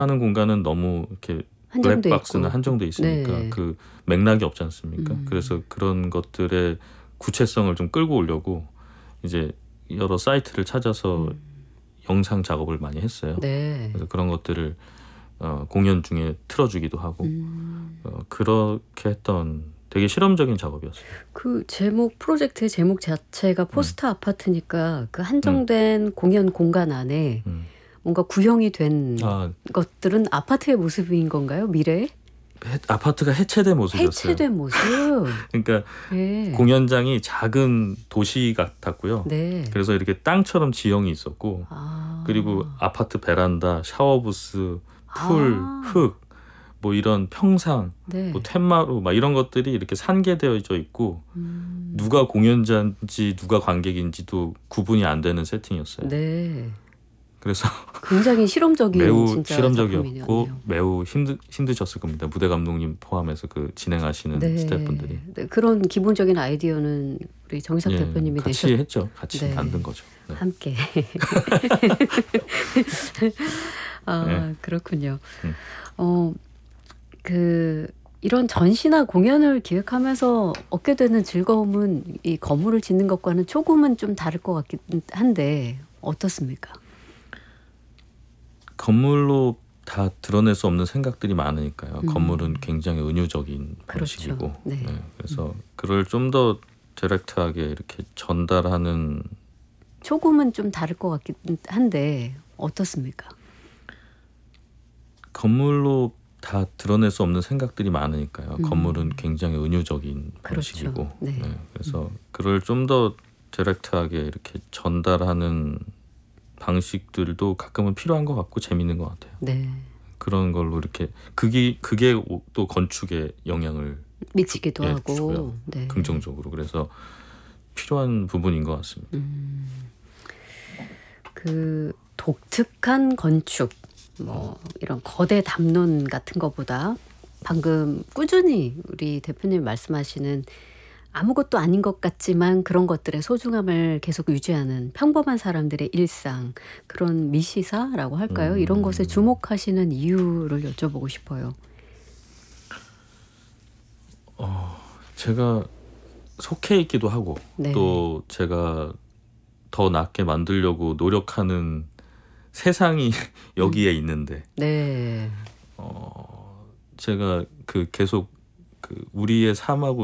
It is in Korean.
하는 공간은 너무 이렇게 한정돼 블랙박스는 있고. 한정돼 있으니까 네. 그 맥락이 없지 않습니까? 그래서 그런 것들의 구체성을 좀 끌고 오려고 이제 여러 사이트를 찾아서 영상 작업을 많이 했어요. 네. 그래서 그런 것들을 공연 중에 틀어주기도 하고 그렇게 했던 되게 실험적인 작업이었어요. 그 프로젝트의 제목 자체가 포스트 아파트니까 그 한정된 공연 공간 안에 뭔가 구형이 된 아, 것들은 아파트의 모습인 건가요? 미래에? 아파트가 해체된 모습이었어요. 해체된 모습. 그러니까 네. 공연장이 작은 도시 같았고요. 네. 그래서 이렇게 땅처럼 지형이 있었고 그리고 아파트 베란다, 샤워부스, 풀, 흙, 뭐 이런 평상, 네. 뭐 텐마루 막 이런 것들이 이렇게 산계되어져 있고 누가 공연자인지 누가 관객인지도 구분이 안 되는 세팅이었어요. 네. 그래서 굉장히 실험적인 매우 진짜 실험적이었고 작품이네요. 매우 힘드셨을 겁니다. 무대 감독님 포함해서 그 진행하시는 네. 스태프분들이. 네, 그런 기본적인 아이디어는 우리 정희석 예, 대표님이 같이 했죠. 같이 네. 만든 거죠. 네. 함께. 그렇군요. 이런 전시나 공연을 기획하면서 얻게 되는 즐거움은 이 건물을 짓는 것과는 조금은 좀 다를 것 같긴 한데 어떻습니까? 건물로 다 드러낼 수 없는 생각들이 많으니까요. 건물은 굉장히 은유적인 그렇죠. 방식이고 네. 그래서 그걸 좀 더 디렉트하게 이렇게 전달하는 조금은 좀 다를 것 같긴 한데 어떻습니까? 건물로 다 드러낼 수 없는 생각들이 많으니까요. 건물은 굉장히 은유적인 그렇죠. 방식이고 네. 그래서 그걸 좀 더 디렉트하게 이렇게 전달하는 방식들도 가끔은 필요한 것 같고 재밌는 것 같아요. 네. 그런 걸로 이렇게 그게 또 건축에 영향을 미치기도 하고 주고요. 네. 긍정적으로. 그래서 필요한 부분인 것 같습니다. 그 독특한 건축 뭐 이런 거대 담론 같은 것보다 방금 꾸준히 우리 대표님 말씀하시는 아무것도 아닌 것 같지만 그런 것들의 소중함을 계속 유지하는 평범한 사람들의 일상, 그런 미시사라고 할까요? 이런 것에 주목하시는 이유를 여쭤보고 싶어요. 제가 속해 있기도 하고 네. 또 제가 더 낫게 만들려고 노력하는 세상이 여기에 있는데 네. 제가 계속 우리의 삶하고